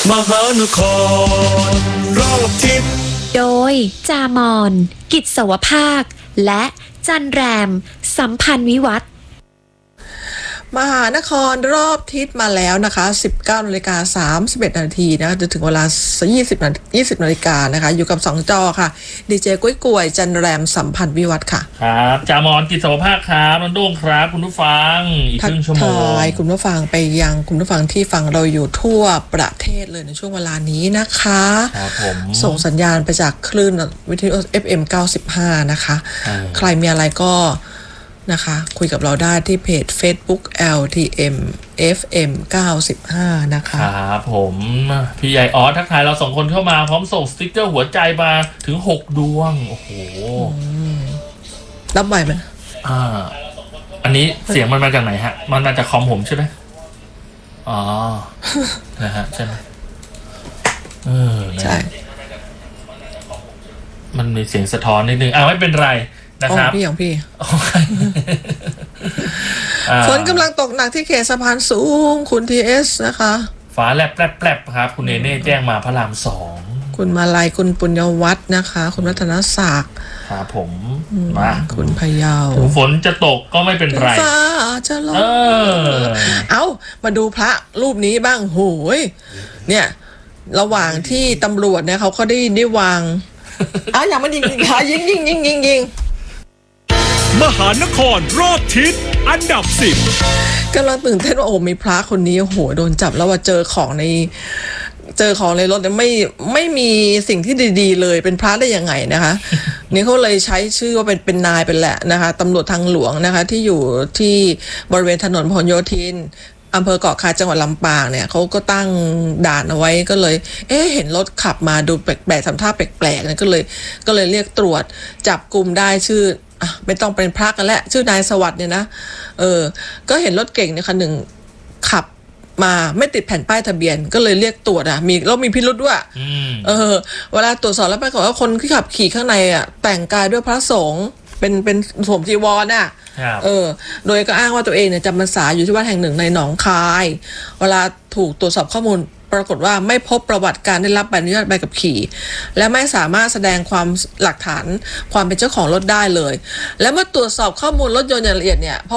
มหานครรอบทิศโดยจามอนกิจสวภาคและจันแรมสัมพันธ์วิวัฒน์มหานครรอบทิศมาแล้วนะคะ 19:31 นาทีนะจนถึงเวลา 20 นาฬิกานะคะอยู่กับ2จอค่ะดีเจกุ้ยกวยจันแรมสัมพันธ์วิวัฒน์ค่ะครับจามอนกิจสวภาคครับน้องโด่งครับคุณผู้ฟังอีกครึ่งชั่วโมงคุณผู้ฟังไปยังคุณผู้ฟังที่ฟังเราอยู่ทั่วประเทศเลยในช่วงเวลานี้นะคะครับผมส่งสัญญาณไปจากคลื่นวิทยุ FM 95นะคะใครมีอะไรก็นะคะคุยกับเราได้ที่เพจ Facebook LTM FM 95นะคะครับผมพี่ใหญ่ออสทักทายเรา2คนเข้ามาพร้อมส่งสติ๊กเกอร์หัวใจมาถึง6ดวงโอ้โหรับไหวไหมอันนี้เสียงมันมาจากไหนฮะมันมาจากคอมผมใช่ไหมอ๋อนะฮะใช่ไหมใช่มันมีเสียงสะท้อนนิดนึงไม่เป็นไรนะครับพี่ของพี่ฝนกำลังตกหนักที่เขตสะพานสูงคุณ TS นะคะฟ้าแลบครับคุณเนเน่แจ้งมาพระราม2 คุณมาลัยคุณปุญญวัฒน์นะคะคุณรัตนศักดิ์ครับผมมาคุณพะเยาฝนจะตกก็ไม่เป็นไรฟ้าจะลงมาดูพระรูปนี้บ้างโหยเนี่ยระหว่างที่ตำรวจเนี่ยเขาก็ได้วางอย่างมันยิงมหานครรอบทิศอันดับ10 กำลังตื่นเต้นว่ามีพระคนนี้โหโดนจับแล้วว่าเจอของในรถเนี่ยไม่มีสิ่งที่ดีๆเลยเป็นพระได้ยังไงนะคะ นี่เขาเลยใช้ชื่อว่าเป็นนายเป็นแหละนะคะตำรวจทางหลวงนะคะที่อยู่ที่บริเวณถนนพหลโยธินอำเภอเกาะคาจังหวัดลำปางเนี่ยเขาก็ตั้งด่านเอาไว้ก็เลยเห็นรถขับมาดูแปลกๆทำท่าแปลกๆนะก็เลยเรียกตรวจจับกลุ่มได้ชื่อไม่ต้องเป็นพระกันแล้วชื่อนายสวัสดิ์เนี่ยนะก็เห็นรถเก่งเนี่ยคันหนึ่งขับมาไม่ติดแผ่นป้ายทะเบียนก็เลยเรียกตรวจมีพิรุธด้วยเวลาตรวจสอบแล้วปรากฏว่าคนที่ขับขี่ข้างในแต่งกายด้วยพระสงฆ์เป็นสวมจีวรโดยก็อ้างว่าตัวเองเนี่ยจำพรรษาอยู่ที่วัดแห่งหนึ่งในหนองคายเวลาถูกตรวจสอบข้อมูลปรากฏว่าไม่พบประวัติการได้รับใบอนุญาตใบขับขี่และไม่สามารถแสดงความหลักฐานความเป็นเจ้าของรถได้เลยและเมื่อตรวจสอบข้อมูลรถยนต์อย่างละเอียดเนี่ย